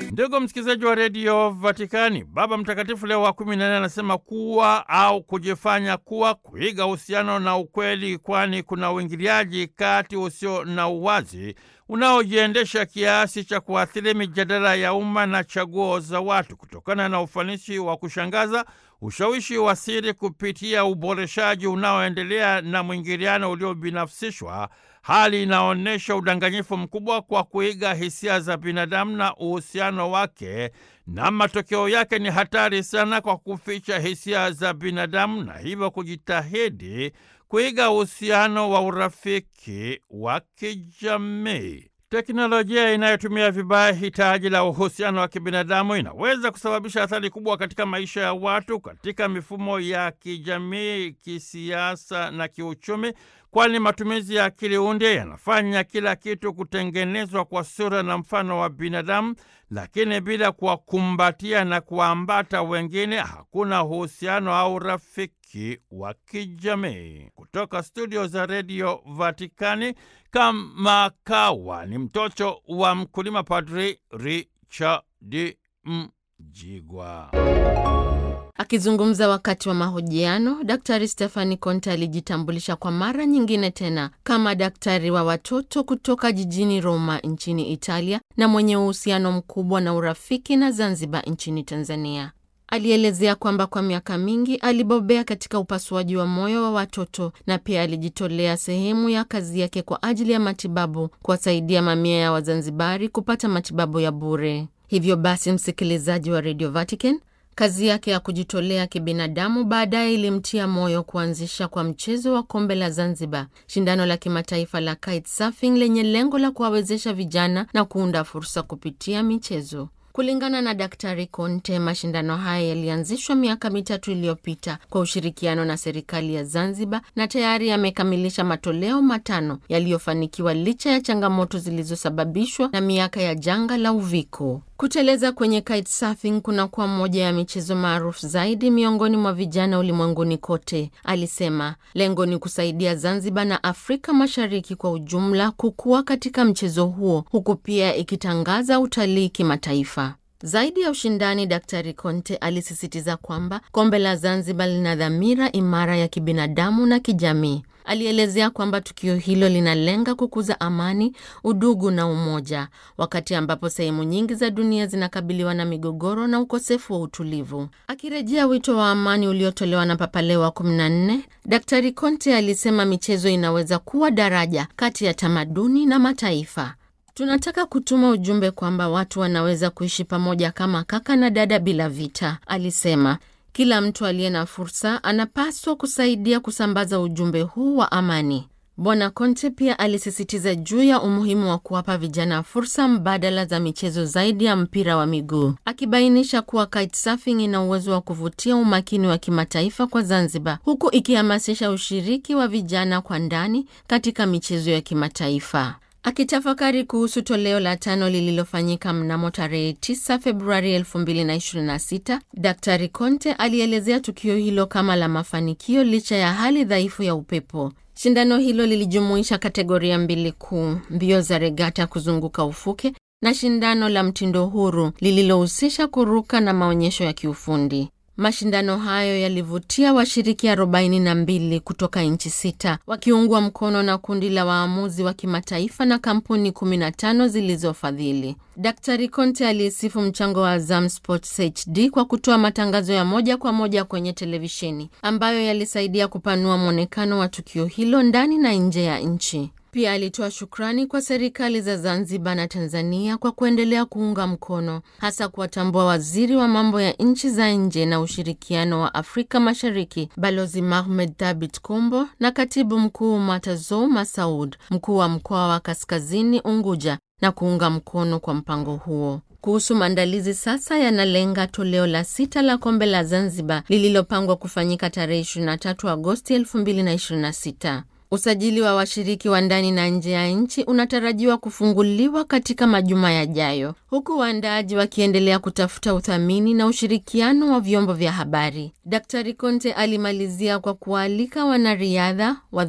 Ndugu msikilizaji wa redio Vatikani, Baba Mtakatifu Leo wa 14 anasema kuwa au kujifanya kuwa, kuiga uhusiano na ukweli, kwani kuna uingiliaji kati usio na uwazi unaojiendesha kiasi cha kuathiri mijadala ya umma na chaguo za watu. Kutokana na ufanisi wa kushangaza, ushawishi wa siri kupitia uboreshaji unaoendelea na mwingiliano uliobinafsishwa, hali inaonyesha udanganyifu mkubwa kwa kuiga hisia za binadamu na uhusiano wake, na matokeo yake ni hatari sana kwa kuficha hisia za binadamu na hivyo kujitahidi kuiga uhusiano wa urafiki wa kijamii. Teknolojia inayotumia vibaya hitaji la uhusiano wa kibinadamu inaweza kusababisha athari kubwa katika maisha ya watu, katika mifumo ya kijamii, kisiasa na kiuchumi, kwani matumizi ya akili unde yanafanya kila kitu kutengenezwa kwa sura na mfano wa binadamu, lakini bila kuwakumbatia na kuwaambata wengine hakuna uhusiano au rafiki wa kijamii. Kutoka studio za redio Vatikani, kama kawa ni mtoto wa mkulima, Padri Richard Mjigwa. Akizungumza wakati wa mahojiano, Daktari Stefani Conte alijitambulisha kwa mara nyingine tena kama daktari wa watoto kutoka jijini Roma nchini Italia na mwenye uhusiano mkubwa na urafiki na Zanzibar nchini Tanzania. Alielezea kwamba kwa miaka mingi alibobea katika upasuaji wa moyo wa watoto na pia alijitolea sehemu ya kazi yake kwa ajili ya matibabu, kuwasaidia mamia ya Wazanzibari kupata matibabu ya bure. Hivyo basi, msikilizaji wa Radio Vatican, kazi yake ya kujitolea kibinadamu baadaye ilimtia moyo kuanzisha kwa mchezo wa kombe la Zanzibar, shindano la kimataifa la kitesurfing lenye lengo la kuwawezesha vijana na kuunda fursa kupitia michezo. Kulingana na Daktari Conte, mashindano haya yalianzishwa miaka 3 iliyopita kwa ushirikiano na serikali ya Zanzibar na tayari yamekamilisha matoleo 5 yaliyofanikiwa licha ya changamoto zilizosababishwa na miaka ya janga la uviko. Kuteleza kwenye kitesurfing kunakuwa moja ya michezo maarufu zaidi miongoni mwa vijana ulimwenguni kote. Alisema lengo ni kusaidia Zanzibar na Afrika Mashariki kwa ujumla kukua katika mchezo huo, huku pia ikitangaza utalii kimataifa. Zaidi ya ushindani, Daktari Conte alisisitiza kwamba kombe la Zanzibar lina dhamira imara ya kibinadamu na kijamii. Alielezea kwamba tukio hilo linalenga kukuza amani, udugu na umoja, wakati ambapo sehemu nyingi za dunia zinakabiliwa na migogoro na ukosefu wa utulivu. Akirejea wito wa amani uliotolewa na Papa Leo wa 14, Daktari Conte alisema michezo inaweza kuwa daraja kati ya tamaduni na mataifa. Tunataka kutuma ujumbe kwamba watu wanaweza kuishi pamoja kama kaka na dada bila vita, alisema. Kila mtu aliye na fursa anapaswa kusaidia kusambaza ujumbe huu wa amani. Bwana Conte pia alisisitiza juu ya umuhimu wa kuwapa vijana fursa mbadala za michezo zaidi ya mpira wa miguu, akibainisha kuwa kitesurfing ina uwezo wa kuvutia umakini wa kimataifa kwa Zanzibar, huku ikihamasisha ushiriki wa vijana kwa ndani katika michezo ya kimataifa. Akitafakari kuhusu toleo la 5 lililofanyika mnamo tarehe 9 Februari 2026, Daktari Conte alielezea tukio hilo kama la mafanikio licha ya hali dhaifu ya upepo. Shindano hilo lilijumuisha kategoria 2 kuu: mbio za regata kuzunguka ufuke na shindano la mtindo huru lililohusisha kuruka na maonyesho ya kiufundi. Mashindano hayo yalivutia washiriki 42 kutoka nchi 6, wakiungwa mkono na kundi la waamuzi wa kimataifa na kampuni 15 zilizofadhili. Daktari Conte alisifu mchango wa Azam Sports HD kwa kutoa matangazo ya moja kwa moja kwenye televisheni, ambayo yalisaidia kupanua mwonekano wa tukio hilo ndani na nje ya nchi. Pia alitoa shukrani kwa serikali za Zanzibar na Tanzania kwa kuendelea kuunga mkono, hasa kuwatambua waziri wa mambo ya nchi za nje na ushirikiano wa Afrika Mashariki, Balozi Mahmed Thabit Kombo, na katibu mkuu Matazo Masaud, mkuu wa mkoa wa Kaskazini Unguja, na kuunga mkono kwa mpango huo. Kuhusu maandalizi sasa, yanalenga toleo la 6 la kombe la Zanzibar lililopangwa kufanyika tarehe 23 Agosti 2026. Usajili wa washiriki wa ndani na nje ya nchi unatarajiwa kufunguliwa katika majuma yajayo, huku waandaaji wakiendelea kutafuta uthamini na ushirikiano wa vyombo vya habari. Daktari Conte alimalizia kwa kualika wanariadha wa